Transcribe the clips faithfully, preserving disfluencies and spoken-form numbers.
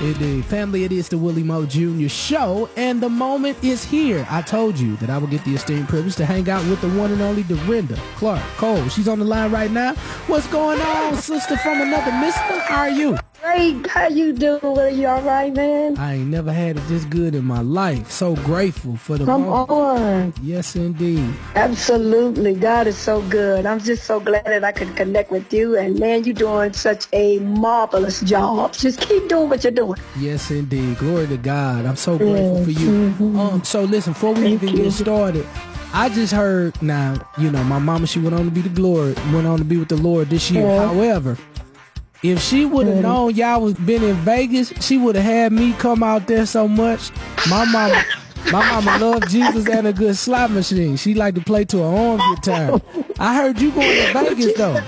Indeed. Family, it is the Willie Moe Junior Show, and the moment is here. I told you that I would get the esteemed privilege to hang out with the one and only Dorinda Clark Cole. She's on the line right now. What's going on, sister from another mister? How are you? Great. How you doing? Are you all right, man? I ain't never had it this good in my life. So grateful for the Come moment. on. Yes, indeed. Absolutely. God is so good. I'm just so glad that I could connect with you. And, man, you're doing such a marvelous job. Just keep doing what you're doing. Yes, indeed. Glory to God. I'm so grateful yes. for you. Mm-hmm. Um. So, listen, before we Thank even you. get started, I just heard, now, you know, my mama, she went on to be the glory, went on to be with the Lord this year. Yeah. However, if she would have known y'all was been in Vegas, she would have had me come out there so much. My mama, my mama loved Jesus and a good slot machine. She liked to play to her own guitar. I heard you going to Vegas though.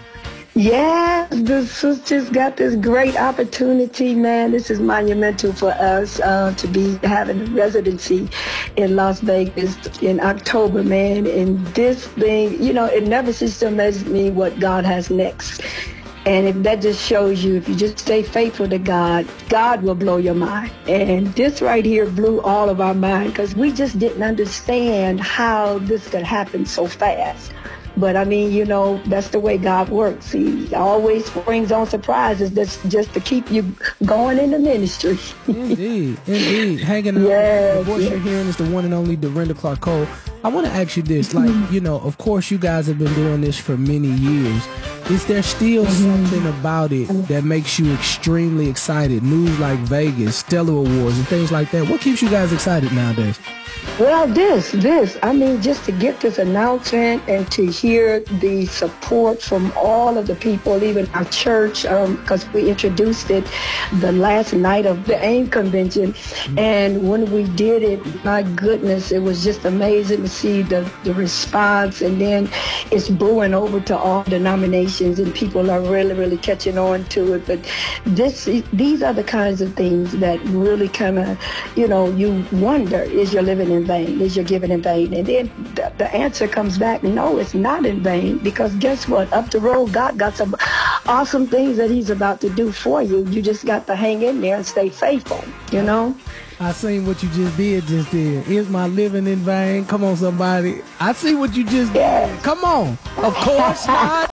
Yeah, the sisters got this great opportunity, man. This is monumental for us uh, to be having a residency in Las Vegas in October, man. And this thing, you know, it never ceases to amaze me what God has next. And if that just shows you, if you just stay faithful to God, God will blow your mind. And this right here blew all of our mind because we just didn't understand how this could happen so fast. But, I mean, you know, that's the way God works. He always brings on surprises that's just to keep you going in the ministry. Indeed, indeed. Hanging out. Yes, The voice yes. you're hearing is the one and only Dorinda Clark Cole. I want to ask you this. Like, you know, of course you guys have been doing this for many years. Is there still something about it that makes you extremely excited? News like Vegas, Stellar Awards, and things like that. What keeps you guys excited nowadays? Well, this, this, I mean, just to get this announcement and to hear the support from all of the people, even our church, because um, we introduced it the last night of the AIM convention. And when we did it, my goodness, it was just amazing to see the, the response. And then it's brewing over to all denominations, and people are really, really catching on to it. But this, these are the kinds of things that really kind of, you know, you wonder, is your living in vain? Is your giving in vain? And then the, the answer comes back, no, it's not in vain, because guess what? Up the road, God got some awesome things that he's about to do for you. You just got to hang in there and stay faithful, you know? I seen what you just did just did. Is my living in vain? Come on, somebody. I see what you just Yes. did. Come on. Of course not.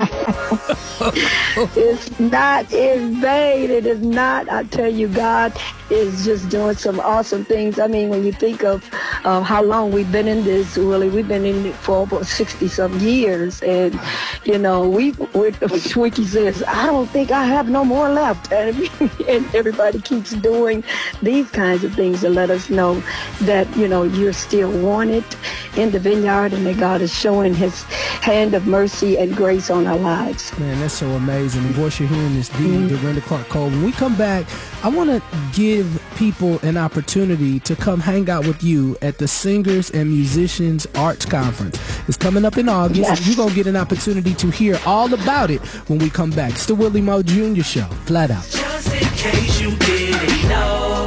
It's not in vain. It is not. I tell you, God is just doing some awesome things. I mean, when you think of uh, how long we've been in this, really, we've been in it for over sixty-some years. And, you know, we, we Twinkie says, I don't think I have no more left. And, and everybody keeps doing these kinds of things to let us know that, you know, you're still wanted in the vineyard and that God is showing his hand of mercy and grace on our lives. Man, that's so amazing. The voice you're hearing is the mm-hmm. Dorinda Clark Cole. When we come back, I want to give people an opportunity to come hang out with you at the Singers and Musicians Arts Conference. It's coming up in August. Yes. And you're going to get an opportunity to hear all about it when we come back. It's the Willie Moe Junior Show, flat out. Just in case you didn't know,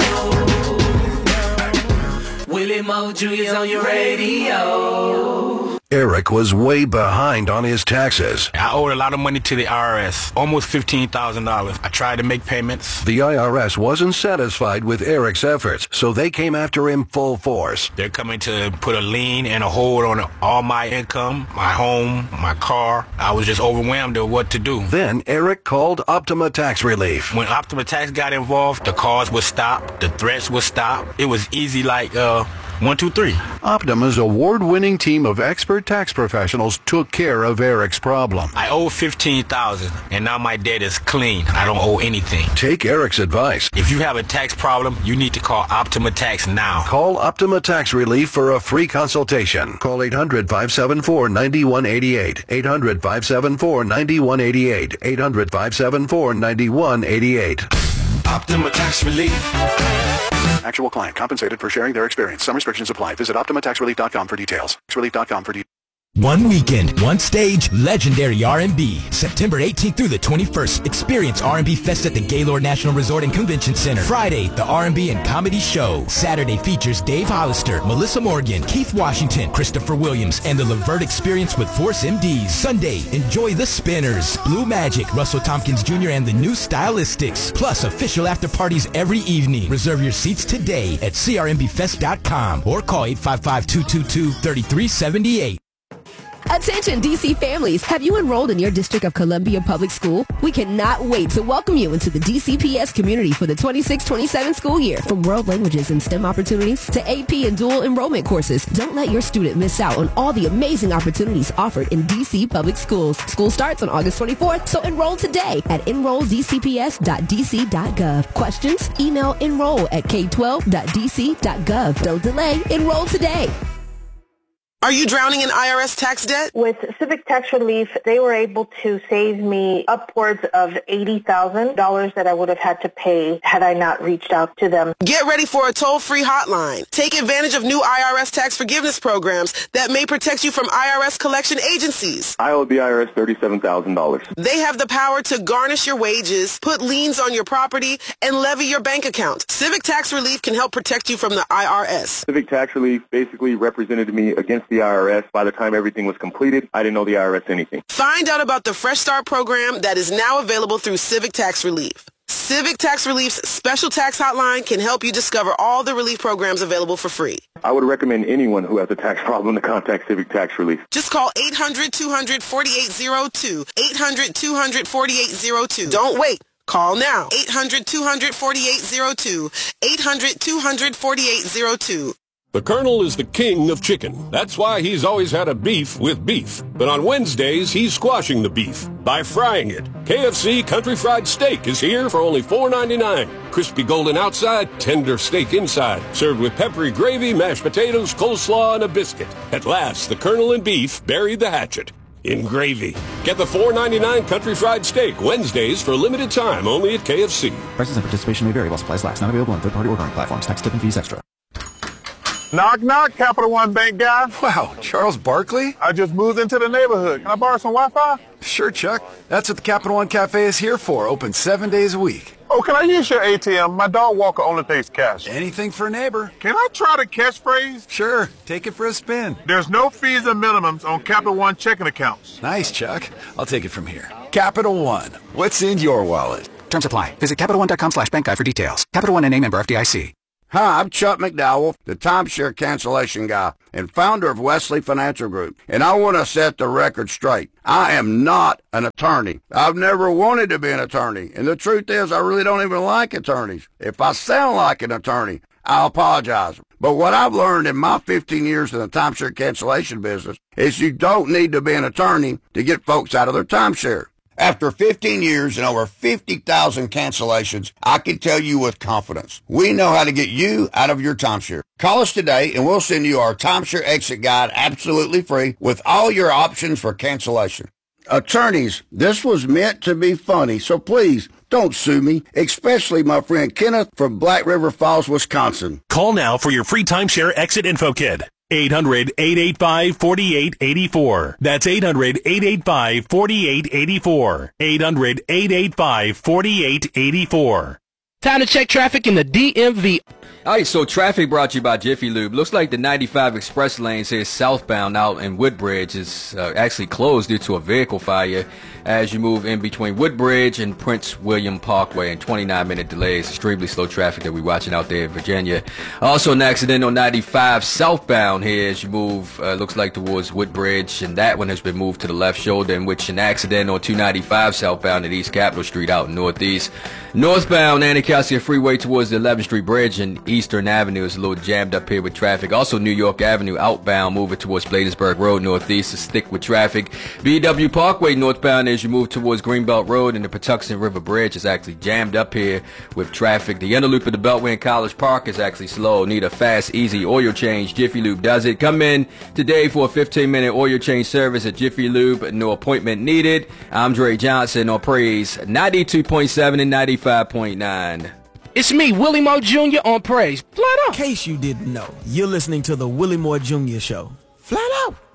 Willie Moe Junior's on your radio. Eric was way behind on his taxes. I owed a lot of money to the I R S, almost fifteen thousand dollars. I tried to make payments. The I R S wasn't satisfied with Eric's efforts, so they came after him full force. They're coming to put a lien and a hold on all my income, my home, my car. I was just overwhelmed with what to do. Then Eric called Optima Tax Relief. When Optima Tax got involved, the calls would stop, the threats would stop. It was easy like, uh, one, two, three. Optima's award-winning team of expert tax professionals took care of Eric's problem. I owe fifteen thousand dollars, and now my debt is clean. I don't owe anything. Take Eric's advice. If you have a tax problem, you need to call Optima Tax now. Call Optima Tax Relief for a free consultation. Call eight hundred, five seven four, nine one eight eight. eight hundred, five seven four, nine one eight eight. eight hundred, five seven four, nine one eight eight. Optima Tax Relief. Actual client compensated for sharing their experience. Some restrictions apply. Visit Optima Tax Relief dot com for details. Tax Relief dot com for details. One weekend, one stage, legendary R and B. September eighteenth through the twenty-first. Experience R and B Fest at the Gaylord National Resort and Convention Center. Friday, the R and B and Comedy Show. Saturday features Dave Hollister, Melissa Morgan, Keith Washington, Christopher Williams, and the Levert Experience with Force M Ds. Sunday, enjoy the Spinners, Blue Magic, Russell Tompkins Junior and the New Stylistics. Plus official after parties every evening. Reserve your seats today at C R M B fest dot com or call eight five five, two two two, three three seven eight. Attention D C families, have you enrolled in your District of Columbia Public School? We cannot wait to welcome you into the D C P S community for the twenty-six twenty-seven school year. From world languages and STEM opportunities to A P and dual enrollment courses, don't let your student miss out on all the amazing opportunities offered in D C Public Schools. School starts on August twenty-fourth, so enroll today at enroll d c p s dot d c dot gov. Questions? Email enroll at k twelve dot d c dot gov. Don't delay. Enroll today. Are you drowning in I R S tax debt? With Civic Tax Relief, they were able to save me upwards of eighty thousand dollars that I would have had to pay had I not reached out to them. Get ready for a toll-free hotline. Take advantage of new I R S tax forgiveness programs that may protect you from I R S collection agencies. I owe the I R S thirty-seven thousand dollars. They have the power to garnish your wages, put liens on your property, and levy your bank account. Civic Tax Relief can help protect you from the I R S. Civic Tax Relief basically represented me against the I R S. By the time everything was completed, I didn't know the I R S anything. Find out about the Fresh Start program that is now available through Civic Tax Relief. Civic Tax Relief's special tax hotline can help you discover all the relief programs available for free. I would recommend anyone who has a tax problem to contact Civic Tax Relief. Just call eight hundred, two hundred, forty-eight oh two. eight hundred, two hundred, forty-eight oh two. Don't wait. Call now. eight hundred, two hundred, forty-eight oh two. eight hundred, two hundred, forty-eight oh two. The Colonel is the king of chicken. That's why he's always had a beef with beef. But on Wednesdays, he's squashing the beef by frying it. K F C Country Fried Steak is here for only four ninety-nine. Crispy golden outside, tender steak inside. Served with peppery gravy, mashed potatoes, coleslaw, and a biscuit. At last, the Colonel and beef buried the hatchet in gravy. Get the four ninety-nine Country Fried Steak Wednesdays for a limited time only at K F C. Prices and participation may vary while supplies last. Not available on third-party ordering platforms. Tax, tip, and fees extra. Knock, knock, Capital One Bank guy. Wow, Charles Barkley? I just moved into the neighborhood. Can I borrow some Wi-Fi? Sure, Chuck. That's what the Capital One Cafe is here for. Open seven days a week. Oh, can I use your A T M? My dog walker only takes cash. Anything for a neighbor. Can I try the catchphrase? Sure. Take it for a spin. There's no fees and minimums on Capital One checking accounts. Nice, Chuck. I'll take it from here. Capital One. What's in your wallet? Terms apply. Visit Capital One dot com slash bank guide for details. Capital One N A member F D I C. Hi, I'm Chuck McDowell, the timeshare cancellation guy and founder of Wesley Financial Group, and I want to set the record straight. I am not an attorney. I've never wanted to be an attorney, and the truth is I really don't even like attorneys. If I sound like an attorney, I apologize. But what I've learned in my fifteen years in the timeshare cancellation business is you don't need to be an attorney to get folks out of their timeshare. After fifteen years and over fifty thousand cancellations, I can tell you with confidence, we know how to get you out of your timeshare. Call us today and we'll send you our timeshare exit guide absolutely free with all your options for cancellation. Attorneys, this was meant to be funny, so please don't sue me, especially my friend Kenneth from Black River Falls, Wisconsin. Call now for your free timeshare exit info kit. eight hundred, eight eight five, four eight eight four. That's eight hundred, eight eight five, four eight eight four. eight hundred, eight eight five, four eight eight four. Time to check traffic in the D M V. All right, so traffic brought to you by Jiffy Lube. Looks like the ninety-five express lanes here southbound out in Woodbridge is uh, actually closed due to a vehicle fire as you move in between Woodbridge and Prince William Parkway, and twenty-nine minute delays. Extremely slow traffic that we're watching out there in Virginia. Also an accident on ninety-five southbound here as you move, uh, looks like towards Woodbridge, and that one has been moved to the left shoulder, in which an accident on two ninety-five southbound at East Capitol Street out in Northeast. Northbound Anacostia Freeway towards the eleventh Street Bridge and Eastern Avenue is a little jammed up here with traffic. Also New York Avenue outbound moving towards Bladensburg Road Northeast is thick with traffic. B W Parkway northbound as you move towards Greenbelt Road, and the Patuxent River Bridge is actually jammed up here with traffic. The inner loop of the Beltway in College Park is actually slow. Need a fast, easy oil change? Jiffy Lube does it. Come in today for a fifteen minute oil change service at Jiffy Lube. No appointment needed. I'm Dre Johnson on Praise ninety-two point seven and ninety-five point nine. It's me, Willie Moore Junior on Praise. Flat out. In case you didn't know, you're listening to the Willie Moore Junior Show. Flat out.